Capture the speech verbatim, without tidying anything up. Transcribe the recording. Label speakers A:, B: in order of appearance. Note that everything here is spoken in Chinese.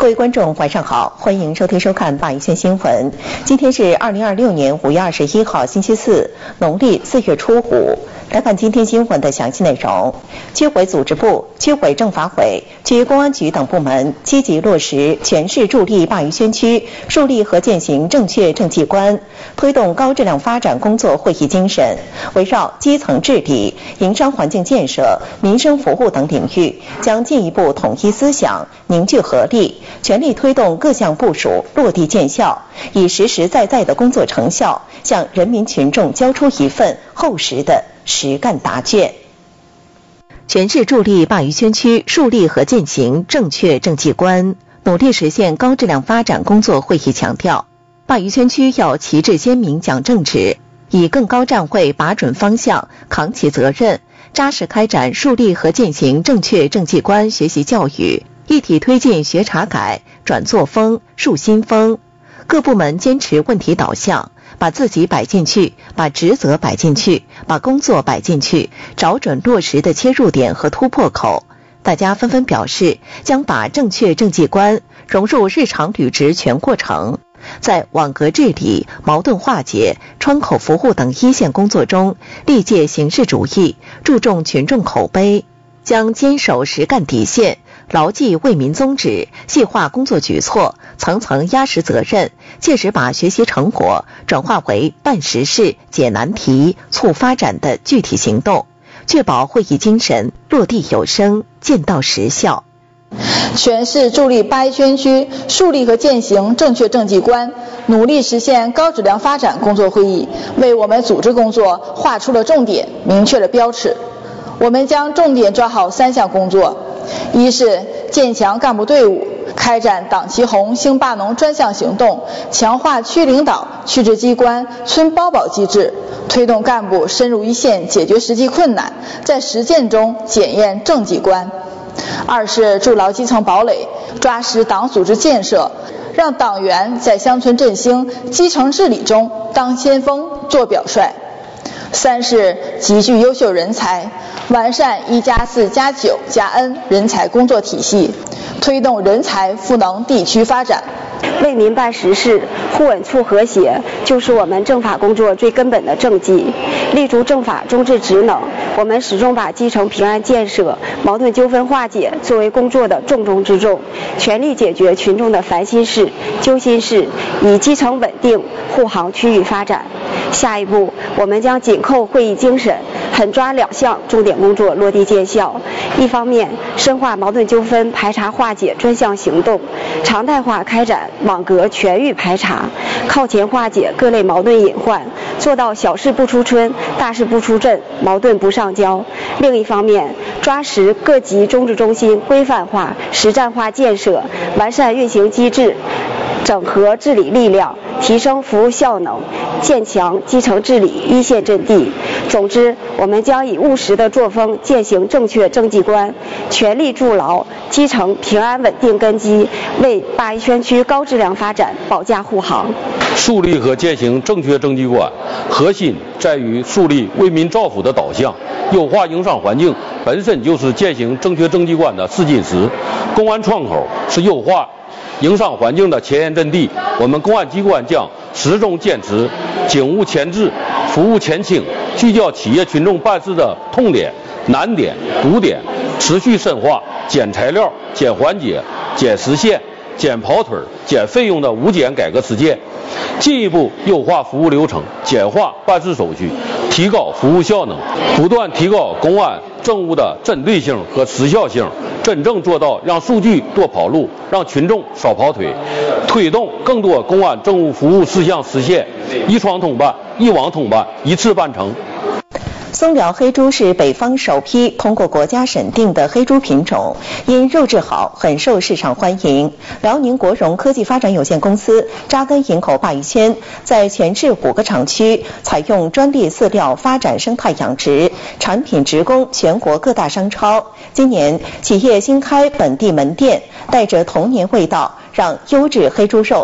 A: 各位观众，晚上好，欢迎收听收看鲅鱼圈新闻。今天是二零二六年五月二十一号，星期四，农历四月初五。来看今天新闻的详细内容。区委组织部、区委政法委、区公安局等部门积极落实全市助力鲅鱼圈区树立和践行正确政绩观，推动高质量发展工作会议精神，围绕基层治理、营商环境建设、民生服务等领域，将进一步统一思想，凝聚合力，全力推动各项部署落地见效，以实实在在的工作成效，向人民群众交出一份厚实的实干答卷。全市助力鲅鱼圈区树立和践行正确政绩观，努力实现高质量发展工作会议强调，鲅鱼圈区要旗帜鲜明讲正直，以更高站会把准方向，扛起责任，扎实开展树立和践行正确政绩观学习教育，一体推进学查改、转作风、树新风。各部门坚持问题导向，把自己摆进去，把职责摆进去，把工作摆进去，找准落实的切入点和突破口。大家纷纷表示，将把正确政绩观融入日常履职全过程，在网格治理、矛盾化解、窗口服务等一线工作中，力戒形式主义，注重群众口碑，将坚守实干底线，牢记为民宗旨，细化工作举措，层层压实责任，切实把学习成果转化为办实事、解难题、促发展的具体行动，确保会议精神落地有声，见到实效。
B: 全市助力鲅鱼圈区树立和践行正确政绩观，努力实现高质量发展工作会议，为我们组织工作画出了重点，明确了标尺。我们将重点抓好三项工作：一是建强干部队伍，开展党旗红、兴坝农专项行动，强化区领导、区直机关村包保机制，推动干部深入一线解决实际困难，在实践中检验政绩观。二是筑牢基层堡垒，抓实党组织建设，让党员在乡村振兴、基层治理中当先锋、做表率。三是集聚优秀人才，完善一加四加九加 N 人才工作体系，推动人才赋能地区发展。
C: 为民办实事，互稳促和谐，就是我们政法工作最根本的政绩。立足政法终治职能，我们始终把基层平安建设、矛盾纠纷化解作为工作的重中之重，全力解决群众的烦心事、揪心事，以基层稳定护航区域发展。下一步，我们将紧扣会议精神，狠抓两项重点工作落地见效。一方面，深化矛盾纠纷排查化解专项行动，常态化开展网格全域排查，靠前化解各类矛盾隐患，做到小事不出村，大事不出镇，矛盾不上交。另一方面，抓实各级中治中心规范化、实战化建设，完善运行机制，整合治理力量，提升服务效能，建强基层治理一线阵地。总之，我们将以务实的作风践行正确政绩观，全力筑牢基层平安稳定根基，为鲅鱼圈区高质量发展保驾护航。
D: 树立和践行正确政绩观，核心在于树立为民造福的导向，优化营商环境本身就是践行正确政绩观的试金石。公安窗口是优化营商环境的前沿阵地，我们公安机关将始终坚持警务前置、服务前倾，聚焦企业群众办事的痛点、难点、堵点，持续深化减材料、减环节、减时限、减跑腿、减费用的无减改革实践，进一步优化服务流程，简化办事手续，提高服务效能，不断提高公安政务的针对性和时效性，真正做到让数据多跑路，让群众少跑腿，推动更多公安政务服务事项实现一窗通办、一网通办、一次办成。
A: 松辽黑猪是北方首批通过国家审定的黑猪品种，因肉质好，很受市场欢迎。辽宁国荣科技发展有限公司扎根营口鲅鱼圈，在全市五个厂区采用专利饲料发展生态养殖，产品直供全国各大商超。今年企业新开本地门店，带着童年味道，让优质黑猪肉